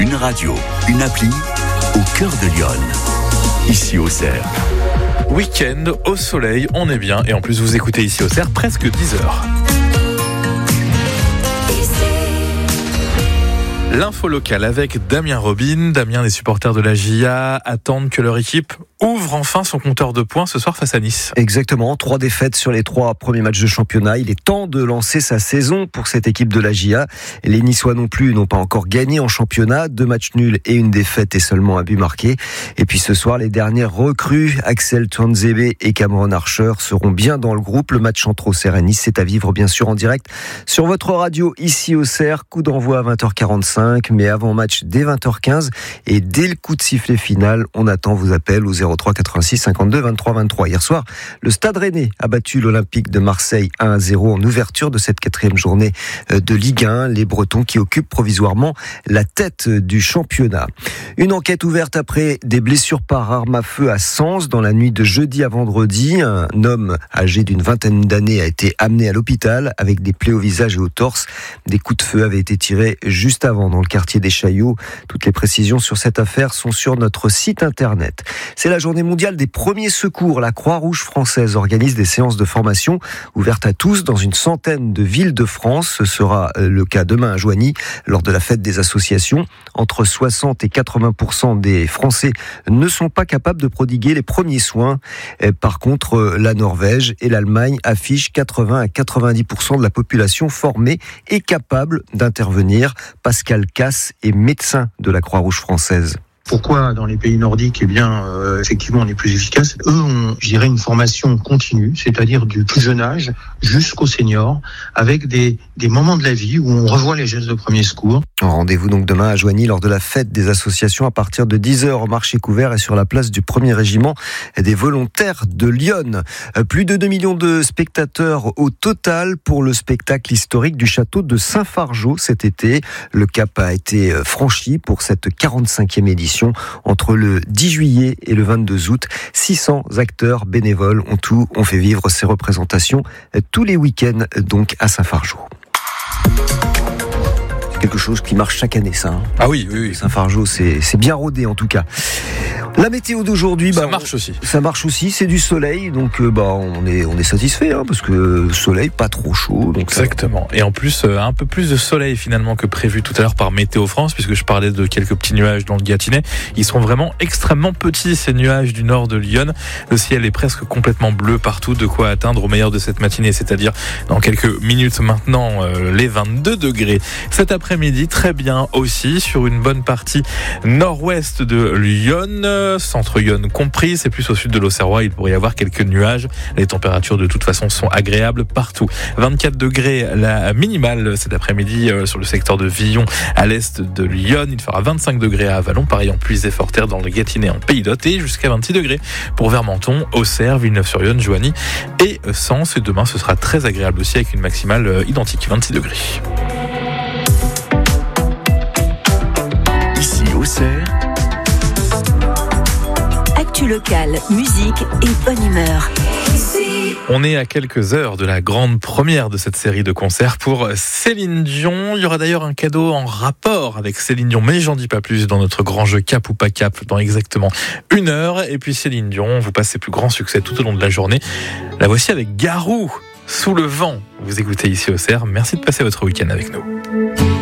Une radio, une appli, au cœur de Lyon. Ici au Cerf. Week-end au soleil, on est bien. Et en plus, vous écoutez ici au Cerf presque 10h. L'info locale avec Damien Robin. Damien, les supporters de la GIA attendent que leur équipe ouvre enfin son compteur de points ce soir face à Nice. Exactement, 3 défaites sur les 3 premiers matchs de championnat. Il est temps de lancer sa saison pour cette équipe de la GIA. Les Niçois non plus n'ont pas encore gagné en championnat. 2 matchs nuls et une défaite et seulement un but marqué. Et puis ce soir, les dernières recrues, Axel Tuanzebe et Cameron Archer, seront bien dans le groupe. Le match entre Auxerre et Nice, c'est à vivre bien sûr en direct sur votre radio ici au Cerf. Coup d'envoi à 20h45, mais avant match dès 20h15. Et dès le coup de sifflet final, on attend vos appels au 03 86 52 23 23. Hier soir, le Stade Rennais a battu l'Olympique de Marseille 1-0 en ouverture de cette 4e journée de Ligue 1. Les Bretons qui occupent provisoirement la tête du championnat. Une enquête ouverte après des blessures par arme à feu à Sens dans la nuit de jeudi à vendredi. Un homme âgé d'une vingtaine d'années a été amené à l'hôpital avec des plaies au visage et au torse. Des coups de feu avaient été tirés juste avant dans le quartier des Chaillots. Toutes les précisions sur cette affaire sont sur notre site internet. C'est la journée mondiale des premiers secours. La Croix-Rouge française organise des séances de formation ouvertes à tous dans une centaine de villes de France. Ce sera le cas demain à Joigny lors de la fête des associations. Entre 60 et 80% des Français ne sont pas capables de prodiguer les premiers soins. Par contre, la Norvège et l'Allemagne affichent 80 à 90% de la population formée et capable d'intervenir. Pascal Casse est médecin de la Croix-Rouge française. Pourquoi dans les pays nordiques, effectivement, on est plus efficace. Eux ont, une formation continue, c'est-à-dire du plus jeune âge jusqu'au senior, avec des moments de la vie où on revoit les gestes de premier secours. Rendez-vous donc demain à Joigny lors de la fête des associations à partir de 10h au marché couvert et sur la place du 1er régiment des volontaires de Lyon. Plus de 2 millions de spectateurs au total pour le spectacle historique du château de Saint-Fargeau cet été. Le cap a été franchi pour cette 45e édition. Entre le 10 juillet et le 22 août, 600 acteurs bénévoles ont fait vivre ces représentations tous les week-ends donc à Saint-Fargeau. Quelque chose qui marche chaque année, ça. Ah oui. Saint-Fargeau, c'est bien rodé en tout cas. La météo d'aujourd'hui, ça marche aussi. Ça marche aussi, c'est du soleil, donc on est satisfait parce que soleil, pas trop chaud. Donc exactement. Et en plus, un peu plus de soleil finalement que prévu tout à l'heure par Météo France, puisque je parlais de quelques petits nuages dans le Gâtinais. Ils sont vraiment extrêmement petits, ces nuages du nord de Lyon. Le ciel est presque complètement bleu partout, de quoi atteindre au meilleur de cette matinée, c'est-à-dire dans quelques minutes maintenant les 22 degrés. Cet après-midi, très bien aussi, sur une bonne partie nord-ouest de Lyon. Centre Lyon compris, c'est plus au sud de l'Auxerrois, il pourrait y avoir quelques nuages. Les températures de toute façon sont agréables partout. 24 degrés la minimale cet après-midi sur le secteur de Villon à l'est de Lyon. Il fera 25 degrés à Avalon, pareil en Puise-et-Forterre dans le Gâtinais en Pays d'Hôte et jusqu'à 26 degrés pour Vermenton, Auxerre, Villeneuve-sur-Yonne, Joigny et Sens. Et demain ce sera très agréable aussi avec une maximale identique, 26 degrés. Ici au Cerf. Actu locale, musique et bonne humeur. On est à quelques heures de la grande première de cette série de concerts pour Céline Dion. Il y aura d'ailleurs un cadeau en rapport avec Céline Dion, mais j'en dis pas plus dans notre grand jeu Cap ou pas Cap dans exactement 1 heure. Et puis Céline Dion vous passe ses plus grands succès tout au long de la journée. La voici avec Garou, Sous le vent. Vous écoutez ici au Cerf. Merci de passer votre week-end avec nous.